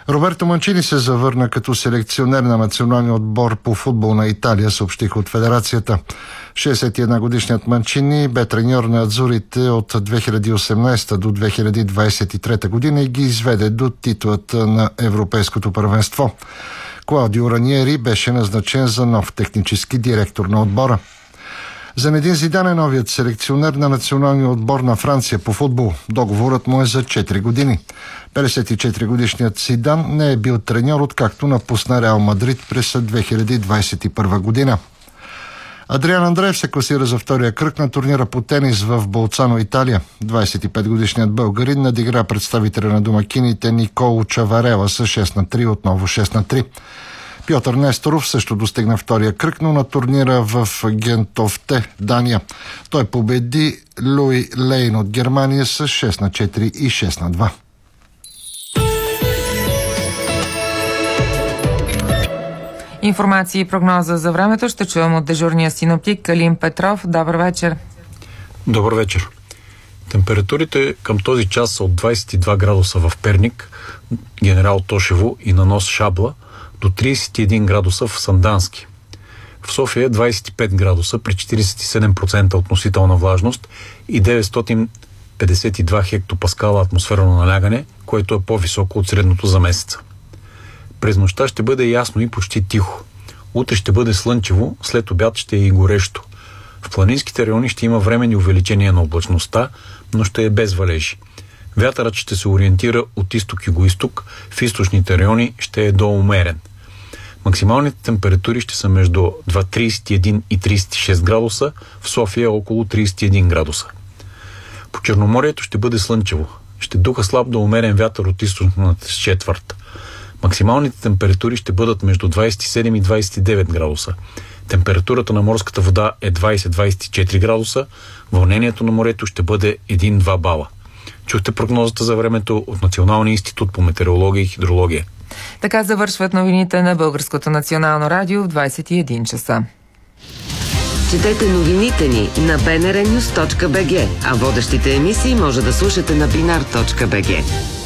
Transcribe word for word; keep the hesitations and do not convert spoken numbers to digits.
Роберто Манчини се завърна като селекционер на националния отбор по футбол на Италия, съобщиха от федерацията. шейсет и една годишният Манчини бе треньор на азурите от две хиляди и осемнадесета до две хиляди двадесет и трета година и ги изведе до титлата на Европейското първенство. Клаудио Раниери беше назначен за нов технически директор на отбора. Зенедин Зидан е новият селекционер на националния отбор на Франция по футбол. Договорът му е за четири години. петдесет и четири годишният Зидан не е бил треньор, откакто напусна Реал Мадрид през две хиляди двадесет и първа година. Адриан Андреев се класира за втория кръг на турнира по тенис в Болцано, Италия. двадесет и пет годишният българин надигра представителя на домакините Николо Чаварела с шест на три, отново шест на три. Пьотър Несторов също достигна втория кръг, но на турнира в Гентофте, Дания. Той победи Луи Лейн от Германия с шест на четири и шест на два. Информация и прогноза за времето ще чуем от дежурния синоптик Калин Петров. Добър вечер. Добър вечер. Температурите към този час са от двадесет и два градуса в Перник, Генерал Тошево и на нос Шабла, до тридесет и един градуса в Сандански. В София е двадесет и пет градуса при четиридесет и седем процента относителна влажност и деветстотин петдесет и два хектопаскала атмосферно налягане, което е по-високо от средното за месеца. През нощта ще бъде ясно и почти тихо. Утре ще бъде слънчево, след обяд ще е и горещо. В планинските райони ще има временни увеличения на облачността, но ще е без валежи. Вятърът ще се ориентира от изток-югоизток, в източните райони ще е доумерен. Максималните температури ще са между тридесет и един и тридесет и шест градуса, в София около тридесет и един градуса. По Черноморието ще бъде слънчево. Ще духа слаб до умерен вятър от източната четвърт. Максималните температури ще бъдат между двадесет и седем и двадесет и девет градуса. Температурата на морската вода е двадесет до двадесет и четири градуса, вълнението на морето ще бъде един до два бала. Чухте прогнозата за времето от Националния институт по метеорология и хидрология. Така завършват новините на Българското национално радио в двадесет и един часа. Четете новините ни на би ен ар нюс точка би джи, а водещите емисии може да слушате на бинар точка би джи.